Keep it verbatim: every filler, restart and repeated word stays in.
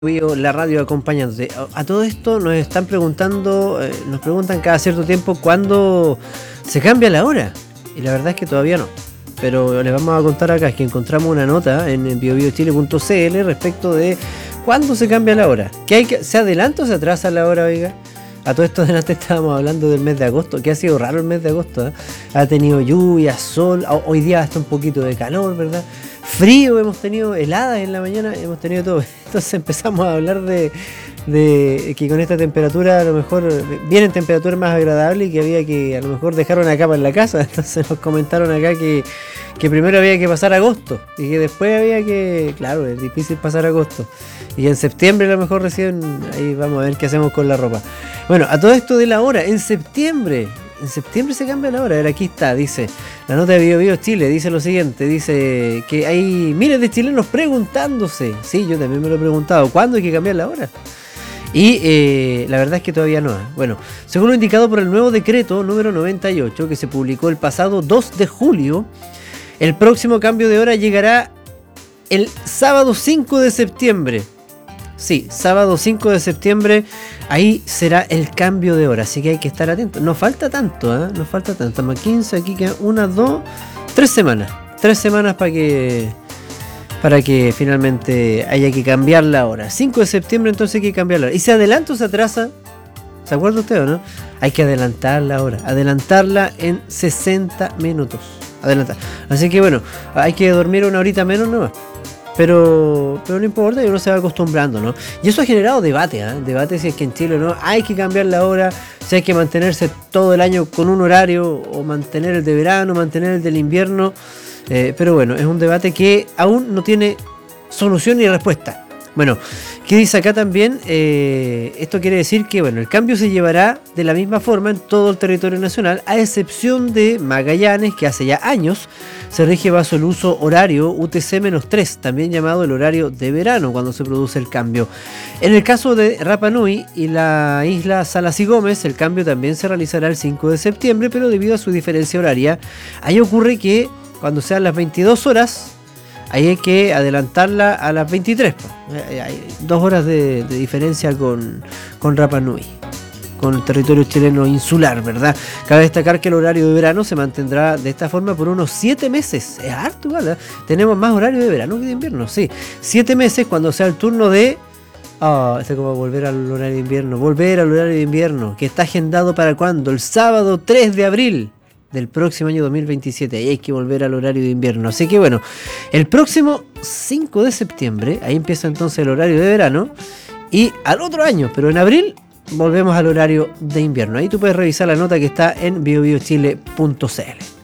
Bio, la radio acompañándote. A, a todo esto nos están preguntando, eh, nos preguntan cada cierto tiempo cuándo se cambia la hora. Y la verdad es que todavía no. Pero les vamos a contar acá, es que encontramos una nota en bio bio chile punto c l respecto de cuándo se cambia la hora. ¿Qué hay que, ¿Se adelanta o se atrasa la hora, oiga? A todo esto delante estábamos hablando del mes de agosto, que ha sido raro el mes de agosto, ¿eh? Ha tenido lluvia, sol, hoy día hasta un poquito de calor, ¿verdad? Frío, hemos tenido heladas en la mañana, hemos tenido todo. Entonces empezamos a hablar de, de que con esta temperatura a lo mejor vienen temperaturas más agradables y que había que a lo mejor dejar una capa en la casa. Entonces nos comentaron acá que, que primero había que pasar agosto y que después había que, claro, es difícil pasar agosto. Y en septiembre a lo mejor recién, ahí vamos a ver qué hacemos con la ropa. Bueno, a todo esto de la hora, en septiembre, en septiembre se cambia la hora. A ver, aquí está, dice, la nota de Bio Bio Chile, dice lo siguiente, dice que hay miles de chilenos preguntándose, sí, yo también me lo he preguntado, ¿cuándo hay que cambiar la hora? Y eh, la verdad es que todavía no. Bueno, según lo indicado por el nuevo decreto número noventa y ocho, que se publicó el pasado dos de julio, el próximo cambio de hora llegará el sábado cinco de septiembre. Sí, sábado cinco de septiembre, ahí será el cambio de hora, así que hay que estar atentos. No falta tanto, ¿eh? No falta tanto. Estamos a quince, aquí quedan una, dos, tres semanas. Tres semanas para que para que finalmente haya que cambiar la hora. cinco de septiembre entonces hay que cambiar la hora. ¿Y se adelanta o se atrasa? ¿Se acuerda usted o no? Hay que adelantar la hora, adelantarla en sesenta minutos. Adelantar. Así que bueno, hay que dormir una horita menos nomás. Pero, pero no importa, y uno se va acostumbrando, ¿no? Y eso ha generado debate, ¿eh? Debate si es que en Chile no hay que cambiar la hora, si hay que mantenerse todo el año con un horario, o mantener el de verano, mantener el del invierno. Eh, pero bueno, es un debate que aún no tiene solución ni respuesta. Bueno, ¿qué dice acá también? Eh, esto quiere decir que bueno, el cambio se llevará de la misma forma en todo el territorio nacional, a excepción de Magallanes, que hace ya años se rige bajo el uso horario U T C tres, también llamado el horario de verano, cuando se produce el cambio. En el caso de Rapa Nui y la isla Salas y Gómez, el cambio también se realizará el cinco de septiembre, pero debido a su diferencia horaria, ahí ocurre que cuando sean las veintidós horas, ahí hay que adelantarla a las veintitrés. Hay dos horas de, de diferencia con, con Rapa Nui, con el territorio chileno insular, ¿verdad? Cabe destacar que el horario de verano se mantendrá de esta forma por unos siete meses. Es harto, ¿vale? Tenemos más horario de verano que de invierno, sí. Siete meses cuando sea el turno de... Ah, oh, este es como volver al horario de invierno. Volver al horario de invierno, que está agendado para ¿cuándo? El sábado tres de abril. Del próximo año dos mil veintisiete, ahí hay que volver al horario de invierno. Así que bueno, el próximo cinco de septiembre, ahí empieza entonces el horario de verano, y al otro año, pero en abril, volvemos al horario de invierno. Ahí tú puedes revisar la nota que está en bio bio chile punto c l.